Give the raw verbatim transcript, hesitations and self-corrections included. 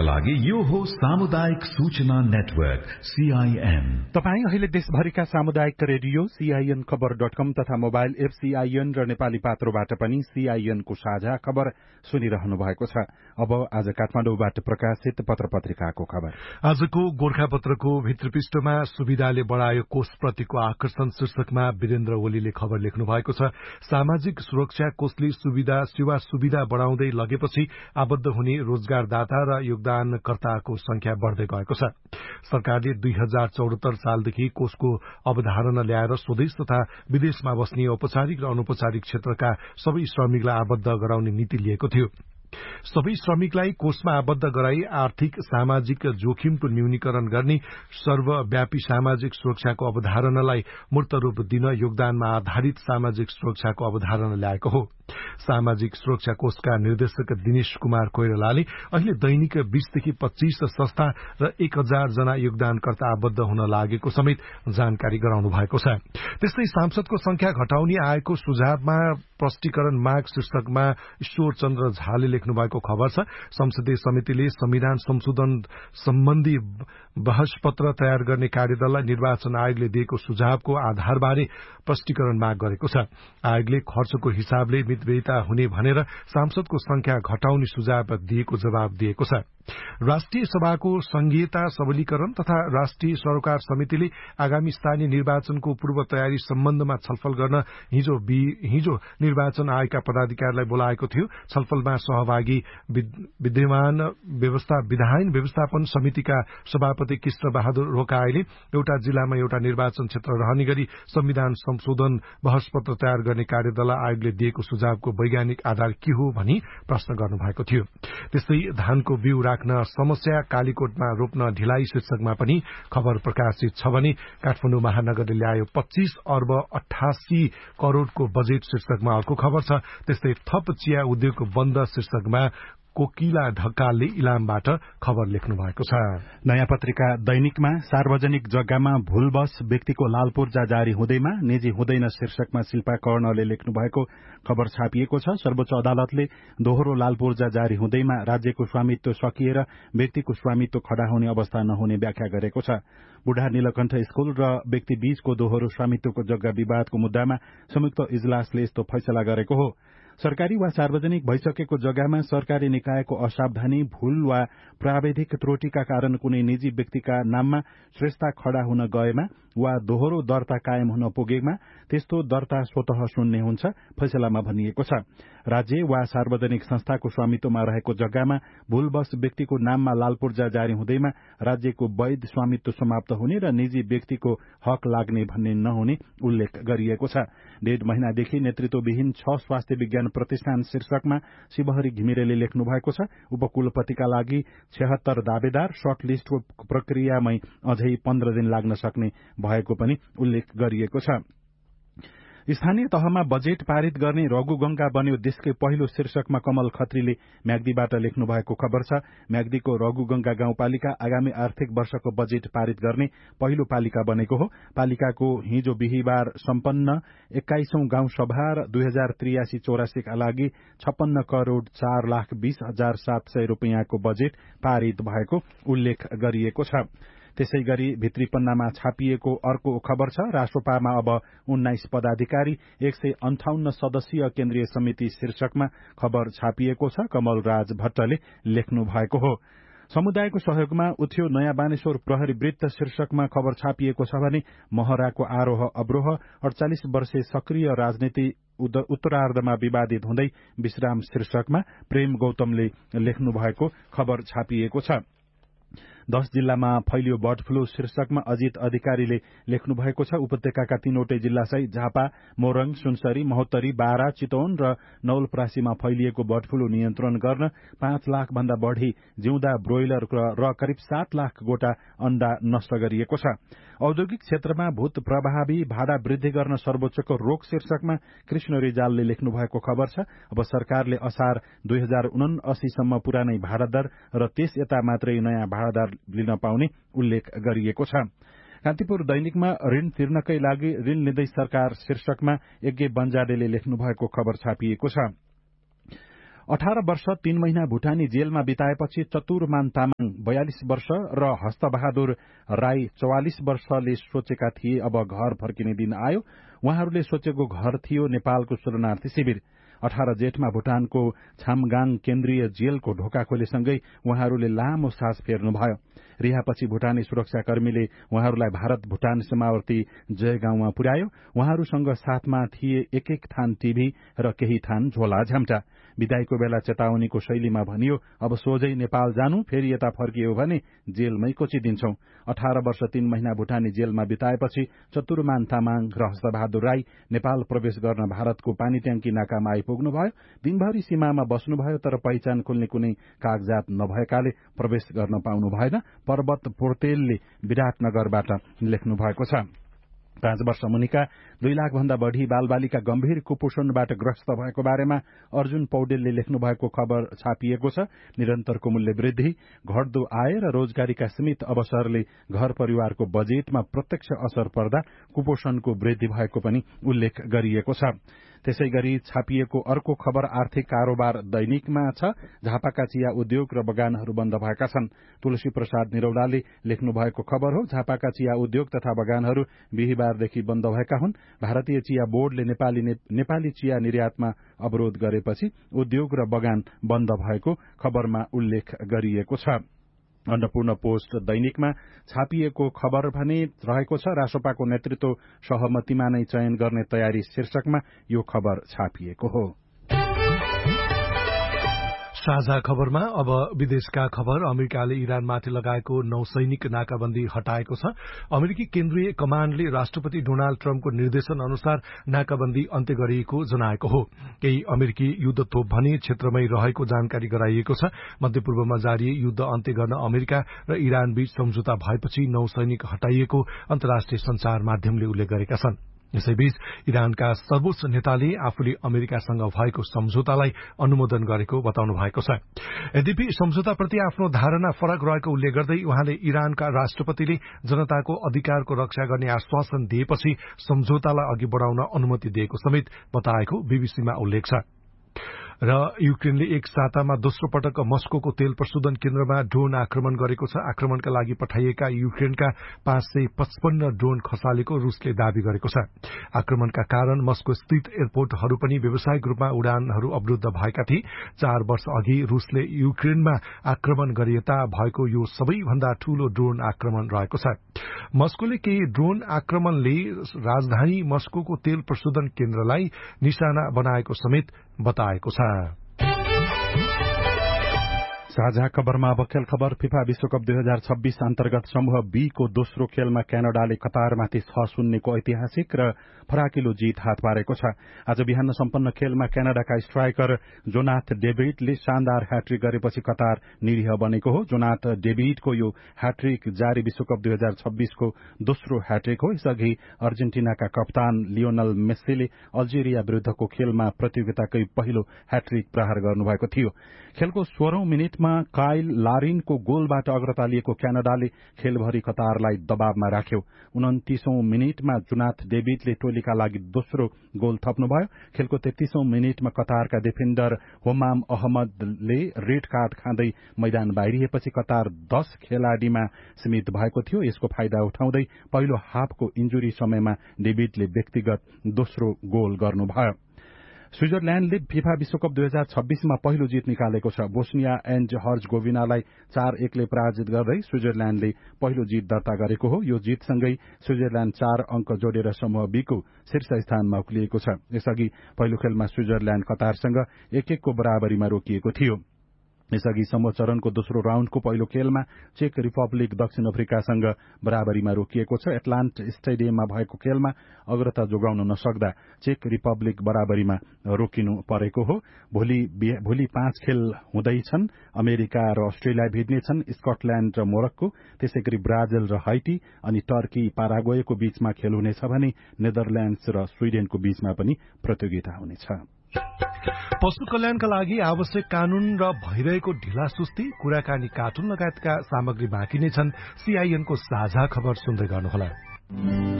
जनताका लागि यो हो सामुदायिक सूचना नेटवर्क सीआईएन। तपाईँ अहिले देशभरिका सामुदायिक रेडियो सीआईएन खबर डट कम तथा मोबाइल एप सीआईएन र नेपाली पात्रोबाट पनि सीआईएन को साझा खबर सुनिरहनु भएको छ। अब आज काठमाडौँबाट प्रकाशित पत्र पत्रिकाको खबर। आजको गोर्खापत्रको भित्रपृष्ठमा सुविधाले बढायो कोषप्रतिको आकर्षण शीर्षकमा वीरेन्द्र ओलीले खबर लेख्नु भएको छ। सामाजिक सुरक्षा कोषले सुविधा सेवा सुविधा बढ़ाउँदै लगेपछि आबद्ध हुने रोजगारदाता र योगदानकर्ताको संख्या बढ़दै गएको छ। सरकारले दुई हजार चौहत्तर सालदेखि कोषको अवधारणा ल्याएर स्वदेश तथा विदेशमा बस्ने औपचारिक र अनौपचारिक क्षेत्रका सबै श्रमिकलाई आबद्ध गराउने नीति लिएको थियो। सबै श्रमिकलाई कोषमा आबद्ध गराई आर्थिक सामाजिक जोखिमको न्यूनीकरण गर्ने सर्वव्यापी सामाजिक सुरक्षाको अवधारणालाई मूर्त रूप दिन योगदानमा आधारित सामाजिक सुरक्षाको अवधारणा ल्याएको हो। सामाजिक सुरक्षा कोषका निर्देशक दिनेश कुमार कोइरालाले अहिले दैनिक बीसदेखि पच्चीस संस्था र एक हजार जना योगदानकर्ता आबद्ध हुन लागेको समेत जानकारी गराउनु भएको छ। त्यस्तै सांसदको संख्या घटाउने आएको सुझावमा प्रष्टीकरण माग शीर्षकमा ईश्वर चन्द्र झाले लेख्नु भएको खबर छ। संसदीय समितिले संविधान संशोधन सम्बन्धी बहस पत्र तयार गर्ने कार्यदललाई निर्वाचन आयोगले दिएको सुझावको आधारबारे प्रष्टीकरण माग गरेको छ। आयोगले खर्चको हिसाबले मितव्ययिता हुने भनेर सांसदको संख्या घटाउने सुझाव दिएको जवाब दिएको छ। राष्ट्रिय सभाको संघीयता सबलीकरण तथा राष्ट्रिय सरोकार समितिले आगामी स्थानीय निर्वाचनको पूर्व तयारी सम्बन्धमा छलफल गर्न हिजो हिजो निर्वाचन आयोगका पदाधिकारीलाई बोलाएको थियो। छलफलमा सहभागी विद्यमान व्यवस्था विधायन व्यवस्थापन समितिका सभापति कृष्ण बहादुर रोकाईले एउटा जिल्लामा एउटा निर्वाचन क्षेत्र रहने गरी संविधान संशोधन बहस पत्र तयार गर्ने कार्यदललाई आयोगले दिएको सुझावको वैज्ञानिक आधार के हो भनी प्रश्न गर्नुभएको थियो। त्यस्तै धानको बिउ राख्न समस्या कालीकोटमा रोप्न ढिलाइ शीर्षकमा पनि खबर प्रकाशित छ भने काठमाडौँ महानगरले ल्यायो पच्चीस अर्ब अठासी करोड़को बजेट शीर्षकमा अर्को खबर छ। त्यस्तै थप चिया उद्योग बन्द शीर्षकमा कोकिला ढकालले इलामबाट खबर लेख्नु भएको छ। नयाँ पत्रिका दैनिकमा सार्वजनिक जग्गामा भूलवश व्यक्तिको लाल पूर्जा जारी हुँदैमा निजी हुँदैन शीर्षकमा शिल्पा कर्णले लेख्नु भएको खबर छापिएको छ। सर्वोच्च अदालतले दोहोरो लाल पूर्जा जारी हुँदैमा राज्यको स्वामित्व सकिएर व्यक्तिको स्वामित्व खड़ा हुने अवस्था नहुने व्याख्या गरेको छ। बुढा नीलकण्ठ स्कूल र व्यक्ति बीचको दोहोरो स्वामित्वको जग्गा विवादको मुद्दामा संयुक्त इजलासले यस्तो फैसला गरेको हो। सरकारी वा सार्वजनिक भइसकेको जग्गामा सरकारी निकायको असावधानी, भूल वा प्राविधिक त्रुटिका कारण कुनै निजी व्यक्तिका नाममा श्रेष्ठता खड़ा हुन गएमा वा दोहोरो दर्ता कायम हुन पुगेमा त्यस्तो दर्ता स्वतः शून्य हुन्छ फैसलामा भनिएको छ। राज्य वा सार्वजनिक संस्थाको स्वामित्वमा रहेको जग्गामा भूलवश व्यक्तिको नाममा लाल पूर्जा जारी हुँदैमा राज्यको वैध स्वामित्व समाप्त हुने र निजी व्यक्तिको हक लाग्ने भन्ने नहुने उल्लेख गरिएको छ। डेढ महिनादेखि नेतृत्वविहीन छ स्वास्थ्य विज्ञान प्रतिष्ठान शीर्षकमा शिवहरी घिमिरेले लेख्नु भएको छ। उपकुलपतिका लागि छयत्तर दावेदार, सर्ट लिस्टको प्रक्रियामै अझै पन्ध्र दिन लाग्न सक्ने भएको पनि उल्लेख गरिएको छ। स्थानीय तहमा बजेट पारित गर्ने रघुगंगा बन्यो देशकै पहिलो शीर्षकमा कमल खत्रीले म्याग्दीबाट लेख्नु भएको खबर छ। म्याग्दीको रघुगंगा गाउँपालिका आगामी आर्थिक वर्षको बजेट पारित गर्ने पहिलो पालिका बनेको हो। पालिकाको हिजो बिहिबार सम्पन्न एक्काइसौं गाउँ सभा र दुई हजार त्रियासी चौरासीका लागि छप्पन्न करोड़ चार लाख बीस हजार सात सय रूपियाँको बजेट पारित भएको उल्लेख गरिएको छ। त्यसै गरी भित्री पन्नामा छापिएको अर्को खबर छ। राष्ट्रपामा अब उन्नाइस पदाधिकारी, एक सय अन्ठाउन्न सदस्यीय केन्द्रीय समिति शीर्षकमा खबर छापिएको छ। कमल राज भट्टले लेख्नु भएको हो। समुदायको सहयोगमा उठ्यो नयाँ बानेश्वर प्रहरी वृत्त शीर्षकमा खबर छापिएको छ भने महराको आरोह अवरोह अडचालिस वर्षे सक्रिय राजनीति उत्तरार्धमा विवादित हुँदै विश्राम शीर्षकमा प्रेम गौतमले लेख्नु भएको खबर छापिएको छ। दश जिल्लामा फैलियो बर्ड फ्लू शीर्षकमा अजित अधिकारीले लेख्नु भएको छ। उपत्यकाका तीनवटै जिल्ला सहित झापा, मोरङ, सुनसरी, महोत्तरी, बारा, चितवन र नवलपरासीमा फैलिएको बर्ड फ्लू नियन्त्रण गर्न पाँच लाख भन्दा बढ़ी जिउँदा ब्रोइलर र करिब सात लाख गोटा अण्डा नष्ट गरिएको छ। औद्योगिक क्षेत्रमा भूत प्रभावी भाडा वृद्धि गर्न सर्वोच्चको रोक शीर्षकमा कृष्ण रिजालले लेख्नु भएको खबर छ। अब सरकारले असार दुई हजार उनासीसम्म पुरानै भाडा दर र त्यस यता मात्रै नयाँ भाडादार लिन पाउने उल्लेख गरिएको छ। कान्तिपुर दैनिकमा ऋण तिर्नकै लागि ऋण लिँदै सरकार शीर्षकमा यज्ञ बन्जाडेले लेख्नु भएको खबर छापिएको छ। अठार वर्ष तीन महिना भुटानी जेलमा बिताएपछि चतुरमान तामाङ बयालिस वर्ष र हस्तबहादुर राई चौवालिस वर्षले सोचेका थिए अब घर फर्किने दिन आयो। उहाँहरूले सोचेको घर थियो नेपालको शरणार्थी शिविर। अठार जेठमा भुटानको छामगाङ केन्द्रीय जेलको ढोका खोलेसँगै उहाँहरूले लामो सास फेर्नुभयो। रिहापछि भुटानी सुरक्षाकर्मीले उहाँहरूलाई भारत भुटान सीमावर्ती जयगाउँमा पुर्यायो। उहाँहरूसँग साथमा थिए एक एक थान टीभी र केही थान झोला झ्याम्टा। विदाईको बेला चेतावनीको शैलीमा भनियो, अब सोझै नेपाल जानु, फेरि यता फर्कियो भने जेलमै कोचिदिन्छौं। अठार वर्ष तीन महिना भुटानी जेलमा बिताएपछि चतुरमान तामाङ र हस्तबहादुर राई नेपाल प्रवेश गर्न भारतको पानीट्याङ्की नाकामा आइपुग्नुभयो। दिनभरि सीमामा बस्नुभयो, तर पहिचान खोल्ने कुनै कागजात नभएकाले प्रवेश गर्न पाउनु भएन। पर्वत पोर्तेलले विराटनगरबाट लेख्नु भएको छ। पाँच वर्ष मुनिका दुई लाख भन्दा बढ़ी बालबालिका गम्भीर कुपोषणबाट ग्रस्त भएको बारेमा अर्जुन पौडेलले लेख्नु भएको खबर छापिएको छ। निरन्तरको मूल्य वृद्धि, घट्दो आय र रोजगारीका सीमित अवसरले घर परिवारको बजेटमा प्रत्यक्ष असर पर्दा कुपोषणको वृद्धि भएको पनि उल्लेख गरिएको छ। त्यसै गरी छापिएको अर्को खबर आर्थिक कारोबार दैनिकमा छ। झापाका चिया उद्योग र बगानहरू बन्द भएका छन्। तुलसी प्रसाद निरौलाले लेख्नु भएको खबर हो। झापाका चिया उद्योग तथा बगानहरू बिहिबारदेखि बन्द भएका हुन्। भारतीय चिया बोर्डले नेपाली नेपाली चिया निर्यातमा अवरोध गरेपछि उद्योग र बगान बन्द भएको खबरमा उल्लेख गरिएको छ। अन्नपूर्ण पोस्ट दैनिकमा छापिएको खबर भने रहेको छ, रासोपाको नेतृत्व सहमतिमा नै चयन गर्ने तयारी शीर्षकमा यो खबर छापिएको हो। साझा खबरमा अब विदेशका खबर। अमेरिकाले इरानमाथि लगाएको नौसैनिक नाकाबन्दी हटाएको छ। अमेरिकी केन्द्रीय कमाण्डले राष्ट्रपति डोनाल्ड ट्रम्पको निर्देशन अनुसार नाकाबन्दी अन्त्य गरिएको जनाएको हो। केही अमेरिकी युद्ध तोप भने क्षेत्रमै रहेको जानकारी गराइएको छ। मध्यपूर्वमा जारी युद्ध अन्त्य गर्न अमेरिका र इरान बीच सम्झौता भएपछि नौसैनिक हटाइएको अन्तर्राष्ट्रिय संचार माध्यमले उल्लेख गरेका छन्। यसैबीच इरानका सर्वोच्च नेताले आफूले अमेरिकासँग भएको सम्झौतालाई अनुमोदन गरेको बताउनु भएको छ। यद्यपि सम्झौताप्रति आफ्नो धारणा फरक रहेको उल्लेख गर्दै उहाँले इरानका राष्ट्रपतिले जनताको अधिकारको रक्षा गर्ने आश्वासन दिएपछि सम्झौतालाई अघि बढ़ाउन अनुमति दिएको समेत बताएको बीबीसीमा उल्लेख छ। र युक्रेनले एक सातामा दोस्रो पटक मस्कोको तेल प्रशोधन केन्द्रमा ड्रोन आक्रमण गरेको छ। आक्रमणका लागि पठाइएका युक्रेनका पाँच सय पचपन्न ड्रोन खसालेको रूसले दावी गरेको छ। आक्रमणका कारण मस्को स्थित एयरपोर्टहरू पनि व्यावसायिक रूपमा उडानहरू अवरूद्ध भएका थिए। चार वर्ष अघि रूसले युक्रेनमा आक्रमण गरिएता भएको यो सबैभन्दा ठूलो ड्रोन आक्रमण रहेको छ। मस्कोले केही ड्रोन आक्रमणले राजधानी मस्कोको तेल प्रशोधन केन्द्रलाई निशाना बनाएको समेत बताएको छ। साझा खबरमा अब खेल खबर। फिफा विश्वकप दुई हजार छब्बीस अन्तर्गत समूह बी को दोस्रो खेलमा क्यानाडाले कतारमाथि छ शून्यको ऐतिहासिक र फराकिलो जीत हात पारेको छ। आज बिहान सम्पन्न खेलमा क्यानाडाका स्ट्राइकर जोनाथ डेभिडले शानदार ह्याट्रिक गरेपछि कतार निरीह बनेको हो। जोनाथ डेभिडको यो ह्याट्रिक जारी विश्वकप दुई हजार छब्बीसको दोस्रो ह्याट्रिक हो। यसअघि अर्जेन्टिनाका कप्तान लियोनल मेस्सीले अल्जेरिया विरूद्धको खेलमा प्रतियोगिताकै पहिलो ह्याट्रिक प्रहार गर्नुभएको थियो। खेलको सोह्रौं मिनटमा काइल लारिनको गोलबाट अग्रता लिएको क्यानाडाले खेलभरि कतारलाई दबावमा राख्यो। उन्तिसौं मिनटमा जोनाथ डेभिडले टोलीका लागि दोस्रो गोल थप्नुभयो। खेलको तेत्तीसौं मिनटमा कतारका डिफेन्डर होमाम अहमदले रेड कार्ड खाँदै मैदान बाहिरिएपछि कतार दश खेलाड़ीमा सीमित भएको थियो। यसको फाइदा उठाउँदै पहिलो हाफको इन्जुरी समयमा डेभिडले व्यक्तिगत दोस्रो गोल गर्नुभयो। स्विजरल्याण्डले फिफा विश्वकप दुई हजार छब्बीसमा पहिलो जीत निकालेको छ। बोस्निया एन्ड हर्जगोभिनालाई चार एकले पराजित गर्दै स्विजरल्याण्डले पहिलो जीत दर्ता गरेको हो। यो जीतसँगै स्विजरल्याण्ड चार अंक जोडेर समूह बीको शीर्ष स्थानमा उक्लिएको छ। यसअघि पहिलो खेलमा स्विजरल्याण्ड कतारसँग एक एकको बराबरीमा रोकिएको थियो। यसअघि समूह चरणको दोस्रो राउण्डको पहिलो खेलमा चेक रिपब्लिक दक्षिण अफ्रिकासँग बराबरीमा रोकिएको छ। एटलान्ट स्टेडियममा भएको खेलमा अग्रता जोगाउन नसक्दा चेक रिपब्लिक बराबरीमा रोकिनु परेको हो। भोलि भोलि पाँच खेल हुँदैछन्। अमेरिका र अस्ट्रेलिया भिड्नेछन्, स्कटल्याण्ड र मोरक्को, त्यसै गरी ब्राजिल र हाइटी अनि टर्की पाराग्वेको बीचमा खेल हुनेछ भने नेदरल्याण्ड्स र स्वीडेनको बीचमा पनि प्रतियोगिता हुनेछ। पशु कल्याणका लागि आवश्यक कानून र भइरहेको ढिलासुस्ती, कुराकानी, कार्टुन लगायतका सामग्री बाँकी नै छन्। सीआईएनको साझा खबर सुन्दै गर्नुहोला।